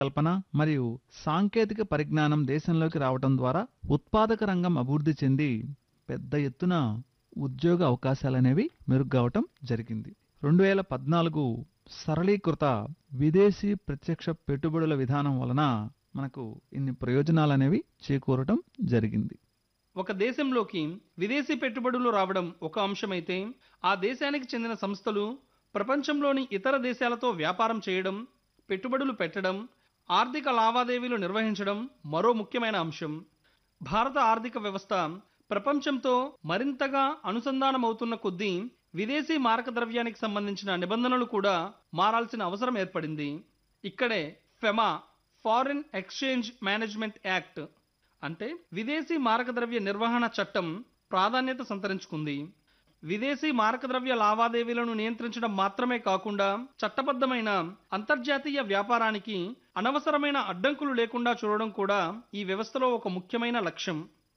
కల్పన మరియు సాంకేతిక పరిజ్ఞానం దేశంలోకి రావడం ద్వారా ఉత్పాదక రంగం అభివృద్ధి చెంది పెద్ద ఎత్తున ఉద్యోగ అవకాశాలనేవి మెరుగ్గవటం జరిగింది. 2014 సరళీకృత విదేశీ ప్రత్యక్ష పెట్టుబడుల విధానం వలన మనకు ఇన్ని ప్రయోజనాలనేవి చేకూరటం జరిగింది. ఒక దేశంలోకి విదేశీ పెట్టుబడులు రావడం ఒక అంశమైతే, ఆ దేశానికి చెందిన సంస్థలు ప్రపంచంలోని ఇతర దేశాలతో వ్యాపారం చేయడం, పెట్టుబడులు పెట్టడం, ఆర్థిక లావాదేవీలు నిర్వహించడం మరో ముఖ్యమైన అంశం. భారత ఆర్థిక వ్యవస్థ ప్రపంచంతో మరింతగా అనుసంధానమవుతున్న కొద్దీ విదేశీ మారక ద్రవ్యానికి సంబంధించిన నిబంధనలు కూడా మారాల్సిన అవసరం ఏర్పడింది. ఇక్కడే FEMA, foreign exchange management act అంటే విదేశీ మారకద్రవ్య నిర్వహణ చట్టం ప్రాధాన్యత సంతరించుకుంది. విదేశీ మారకద్రవ్య లావాదేవీలను నియంత్రించడం మాత్రమే కాకుండా చట్టబద్ధమైన అంతర్జాతీయ వ్యాపారానికి అనవసరమైన అడ్డంకులు లేకుండా చూడడం కూడా ఈ వ్యవస్థలో ఒక ముఖ్యమైన లక్ష్యం.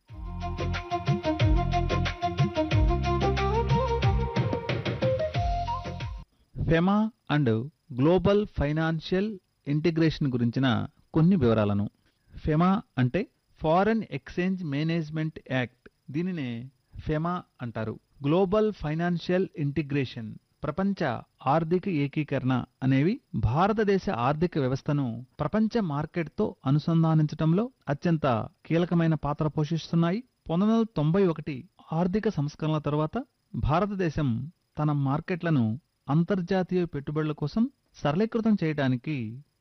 FEMA and global financial integration గురించిన కొన్ని వివరాలను. ఫెమా అంటే ఫారెన్ ఎక్స్చేంజ్ మేనేజ్మెంట్ యాక్ట్, దీనినే ఫెమా అంటారు. గ్లోబల్ ఫైనాన్షియల్ ఇంటిగ్రేషన్, ప్రపంచ ఆర్థిక ఏకీకరణ అనేవి భారతదేశ ఆర్థిక వ్యవస్థను ప్రపంచ మార్కెట్తో అనుసంధానించడంలో అత్యంత కీలకమైన పాత్ర పోషిస్తున్నాయి. 1991 ఆర్థిక సంస్కరణల తర్వాత భారతదేశం తన మార్కెట్లను అంతర్జాతీయ పెట్టుబడుల కోసం సరళీకృతం చేయడానికి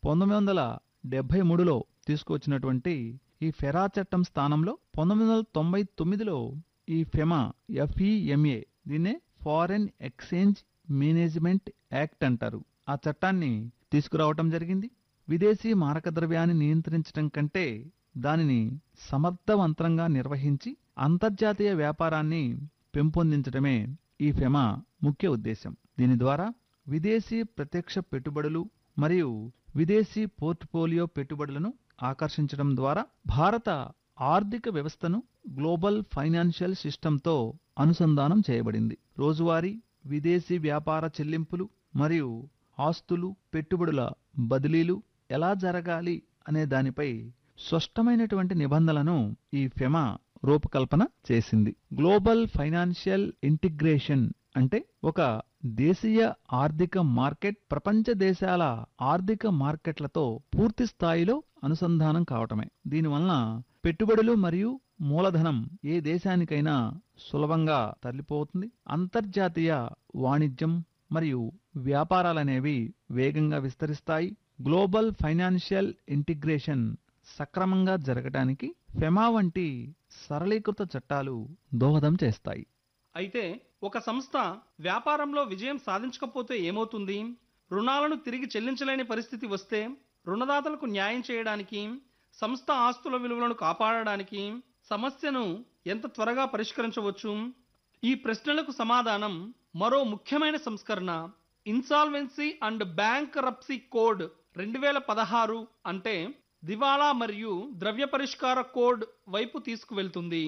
1973లో తీసుకువచ్చినటువంటి ఈ ఫెరా చట్టం స్థానంలో 1999లో ఈ ఫెమా, FEMA, దీన్నే ఫారెన్ ఎక్స్చేంజ్ మేనేజ్మెంట్ యాక్ట్ అంటారు, ఆ చట్టాన్ని తీసుకురావటం జరిగింది. విదేశీ మారకద్రవ్యాన్ని నియంత్రించడం కంటే దానిని సమర్థవంతంగా నిర్వహించి అంతర్జాతీయ వ్యాపారాన్ని పెంపొందించడమే ఈ ఫెమా ముఖ్య ఉద్దేశం. దీని ద్వారా విదేశీ ప్రత్యక్ష పెట్టుబడులు మరియు విదేశీ పోర్ట్ఫోలియో పెట్టుబడులను ఆకర్షించడం ద్వారా భారత ఆర్థిక వ్యవస్థను గ్లోబల్ ఫైనాన్షియల్ సిస్టంతో అనుసంధానం చేయబడింది. రోజువారీ విదేశీ వ్యాపార చెల్లింపులు మరియు ఆస్తులు, పెట్టుబడుల బదిలీలు ఎలా జరగాలి అనే దానిపై స్పష్టమైనటువంటి నిబంధనలను ఈ ఫెమా రూపకల్పన చేసింది. గ్లోబల్ ఫైనాన్షియల్ ఇంటిగ్రేషన్ అంటే ఒక దేశీయ ఆర్థిక మార్కెట్ ప్రపంచ దేశాల ఆర్థిక మార్కెట్లతో పూర్తి స్థాయిలో అనుసంధానం కావటమే. దీనివలన పెట్టుబడులు మరియు మూలధనం ఏ దేశానికైనా సులభంగా తరలిపోతుంది. అంతర్జాతీయ వాణిజ్యం మరియు వ్యాపారాలనేవి వేగంగా విస్తరిస్తాయి. గ్లోబల్ ఫైనాన్షియల్ ఇంటిగ్రేషన్ సక్రమంగా జరగడానికి ఫెమా వంటి సరళీకృత చట్టాలు దోహదం చేస్తాయి. అయితే ఒక సంస్థ వ్యాపారంలో విజయం సాధించకపోతే ఏమవుతుంది? రుణాలను తిరిగి చెల్లించలేని పరిస్థితి వస్తే రుణదాతలకు న్యాయం చేయడానికి, సంస్థ ఆస్తుల విలువలను కాపాడడానికి సమస్యను ఎంత త్వరగా పరిష్కరించవచ్చు? ఈ ప్రశ్నలకు సమాధానం మరో ముఖ్యమైన సంస్కరణ, ఇన్సాల్వెన్సీ అండ్ బ్యాంక్రప్సీ కోడ్ 2016 అంటే దివాళా మరియు ద్రవ్య పరిష్కార కోడ్ వైపు తీసుకువెళ్తుంది.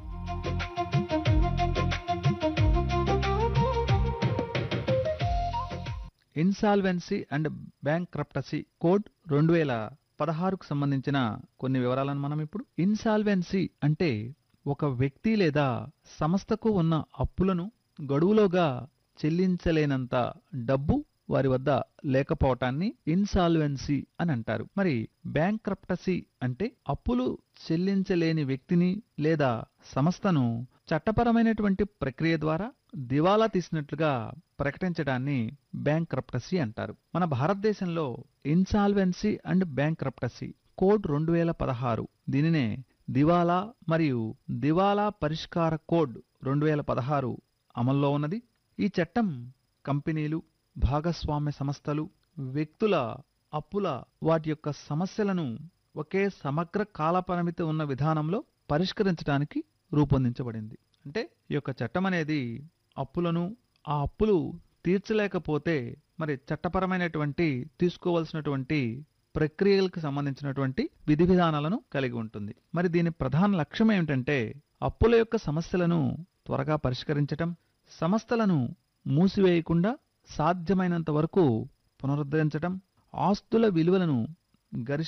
ఇన్సాల్వెన్సీ అండ్ బ్యాంక్రప్టసీ కోడ్ 2016కు సంబంధించిన కొన్ని వివరాలను మనం ఇప్పుడు. ఇన్సాల్వెన్సీ అంటే ఒక వ్యక్తి లేదా సంస్థకు ఉన్న అప్పులను గడువులోగా చెల్లించలేనంత డబ్బు వారి వద్ద లేకపోవటాన్ని ఇన్సాల్వెన్సీ అని అంటారు. మరి బ్యాంక్రప్టసీ అంటే అప్పులు చెల్లించలేని వ్యక్తిని లేదా సంస్థను చట్టపరమైనటువంటి ప్రక్రియ ద్వారా దివాలా తీసినట్లుగా ప్రకటించడాన్ని బ్యాంక్రప్టసీ అంటారు. మన భారతదేశంలో ఇన్సాల్వెన్సీ అండ్ బ్యాంక్రప్టసీ కోడ్ 2016, దీనినే దివాలా మరియు దివాలా పరిష్కార కోడ్ 2016 అమల్లో ఉన్నది. ఈ చట్టం కంపెనీలు, భాగస్వామ్య సంస్థలు, వ్యక్తుల అప్పుల వాటి యొక్క సమస్యలను ఒకే సమగ్ర కాలపరిమితి ఉన్న విధానంలో పరిష్కరించడానికి రూపొందించబడింది. అంటే ఈ యొక్క చట్టం అనేది అప్పులను, ఆ అప్పులు తీర్చలేకపోతే మరి చట్టపరమైనటువంటి తీసుకోవాల్సినటువంటి ప్రక్రియలకు సంబంధించినటువంటి విధి విధానాలను కలిగి ఉంటుంది. మరి దీని ప్రధాన లక్ష్యం ఏమిటంటే అప్పుల యొక్క సమస్యలను త్వరగా పరిష్కరించటం, సంస్థలను మూసివేయకుండా సాధ్యమైనంత వరకు పునరుద్ధరించటం, ఆస్తుల విలువలను గరిష్ట